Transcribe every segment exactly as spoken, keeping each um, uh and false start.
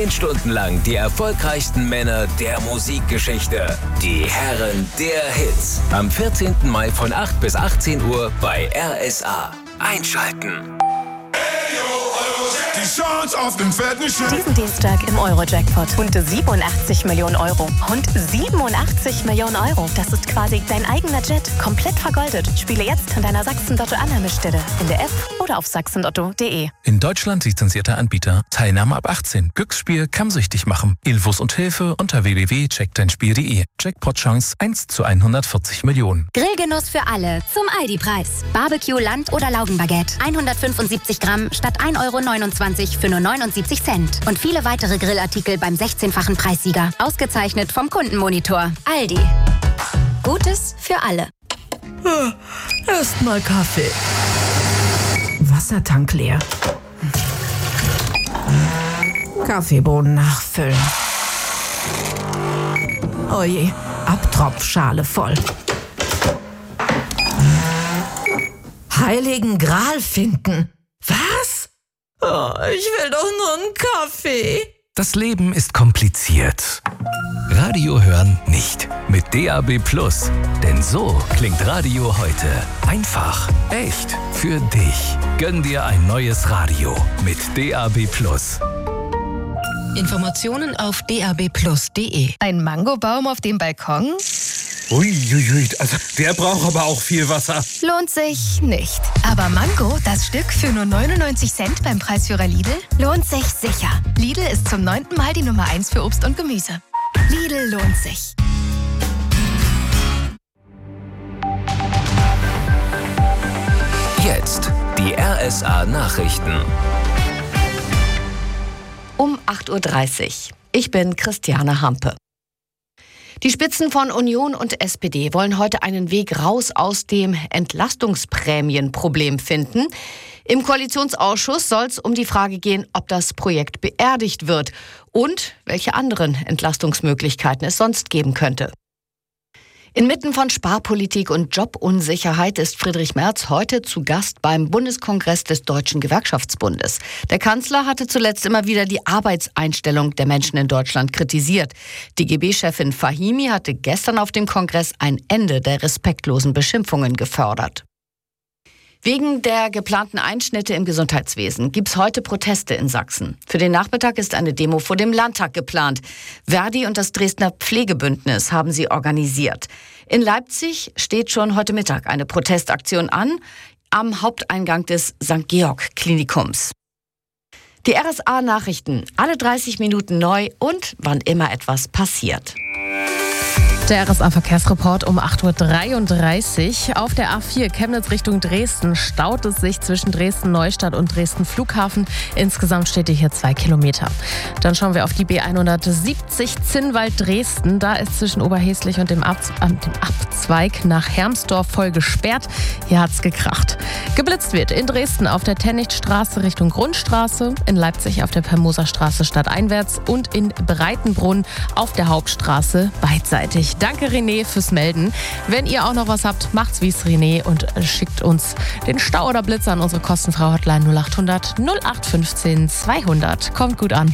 Zehn Stunden lang die erfolgreichsten Männer der Musikgeschichte. Die Herren der Hits. Am vierzehnten Mai von acht bis achtzehn Uhr bei R S A. Einschalten. Die Chance auf den fetten Schein. Diesen Dienstag im Euro-Jackpot. Rund siebenundachtzig Millionen Euro. Rund siebenundachtzig Millionen Euro. Das ist quasi dein eigener Jet. Komplett vergoldet. Spiele jetzt an deiner Sachsen-Lotto-Annahmestelle. In der App oder auf sachsenlotto punkt de. In Deutschland lizenzierter Anbieter. Teilnahme ab achtzehn. Glücksspiel kann süchtig machen. Infos und Hilfe unter w w w punkt check dein spiel punkt de. Jackpot-Chance eins zu hundertvierzig Millionen. Grillgenuss für alle zum Aldi-Preis. Barbecue, Land- oder Laugenbaguette. hundertfünfundsiebzig Gramm statt ein Euro neunundzwanzig für nur neunundsiebzig Cent. Und viele weitere Grillartikel beim sechzehnfachen Preissieger. Ausgezeichnet vom Kundenmonitor. Aldi. Gutes für alle. Erstmal Kaffee. Wassertank leer. Kaffeebohnen nachfüllen. Oje, Abtropfschale voll. Heiligen Gral finden. Was? Oh, ich will doch nur einen Kaffee. Das Leben ist kompliziert. Radio hören nicht. Mit D A B Plus. Denn so klingt Radio heute. Einfach, echt, für dich. Gönn dir ein neues Radio mit D A B Plus. Informationen auf d a b plus punkt de. Ein Mangobaum auf dem Balkon? Uiuiui, also der braucht aber auch viel Wasser. Lohnt sich nicht. Aber Mango, das Stück für nur neunundneunzig Cent beim Preisführer Lidl, lohnt sich sicher. Lidl ist zum neunten Mal die Nummer eins für Obst und Gemüse. Lidl lohnt sich. Jetzt die R S A Nachrichten. Um acht Uhr dreißig. Ich bin Christiane Hampe. Die Spitzen von Union und S P D wollen heute einen Weg raus aus dem Entlastungsprämienproblem finden. Im Koalitionsausschuss soll es um die Frage gehen, ob das Projekt beerdigt wird und welche anderen Entlastungsmöglichkeiten es sonst geben könnte. Inmitten von Sparpolitik und Jobunsicherheit ist Friedrich Merz heute zu Gast beim Bundeskongress des Deutschen Gewerkschaftsbundes. Der Kanzler hatte zuletzt immer wieder die Arbeitseinstellung der Menschen in Deutschland kritisiert. Die G B-Chefin Fahimi hatte gestern auf dem Kongress ein Ende der respektlosen Beschimpfungen gefordert. Wegen der geplanten Einschnitte im Gesundheitswesen gibt es heute Proteste in Sachsen. Für den Nachmittag ist eine Demo vor dem Landtag geplant. Verdi und das Dresdner Pflegebündnis haben sie organisiert. In Leipzig steht schon heute Mittag eine Protestaktion an, am Haupteingang des Sankt Georg Klinikums. Die R S A-Nachrichten, alle dreißig Minuten neu und wann immer etwas passiert. Der R S A-Verkehrsreport um acht Uhr dreiunddreißig. Auf der A vier Chemnitz Richtung Dresden staut es sich zwischen Dresden-Neustadt und Dresden-Flughafen. Insgesamt steht hier zwei Kilometer. Dann schauen wir auf die B hundertsiebzig Zinnwald-Dresden. Da ist zwischen Oberhäslich und dem, Ab- äh, dem Abzweig nach Hermsdorf voll gesperrt. Hier hat's gekracht. Geblitzt wird in Dresden auf der Tennichtstraße Richtung Grundstraße, in Leipzig auf der Permoserstraße stadteinwärts und in Breitenbrunn auf der Hauptstraße beidseitig. Danke René fürs Melden. Wenn ihr auch noch was habt, macht's wie's René und schickt uns den Stau oder Blitz an unsere kostenfreie Hotline null acht hundert null acht fünfzehn zweihundert. Kommt gut an.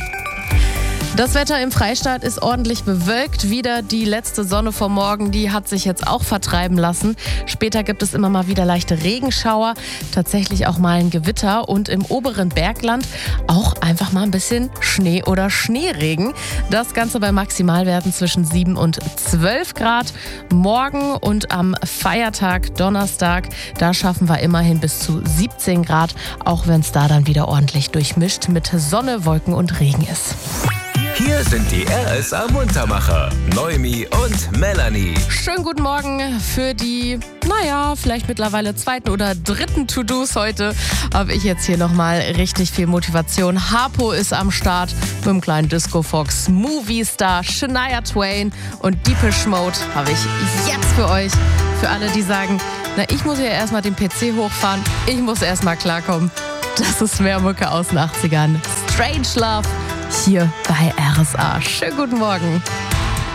Das Wetter im Freistaat ist ordentlich bewölkt. Wieder die letzte Sonne vom Morgen, die hat sich jetzt auch vertreiben lassen. Später gibt es immer mal wieder leichte Regenschauer, tatsächlich auch mal ein Gewitter und im oberen Bergland auch einfach mal ein bisschen Schnee oder Schneeregen. Das Ganze bei Maximalwerten zwischen sieben und zwölf Grad. Morgen und am Feiertag Donnerstag, da schaffen wir immerhin bis zu siebzehn Grad, auch wenn es da dann wieder ordentlich durchmischt mit Sonne, Wolken und Regen ist. Hier sind die R S A-Muntermacher, Noemi und Melanie. Schönen guten Morgen für die, naja, vielleicht mittlerweile zweiten oder dritten To-Dos heute. Habe ich jetzt hier nochmal richtig viel Motivation. Harpo ist am Start mit dem kleinen Disco Fox, Movie Star, Shania Twain und Deepish Mode habe ich jetzt für euch. Für alle, die sagen, na, ich muss ja erstmal den P C hochfahren, ich muss erstmal klarkommen. Das ist mehr Mucke aus den achtzigern. Strange Love. Hier bei R S A. Schönen guten Morgen.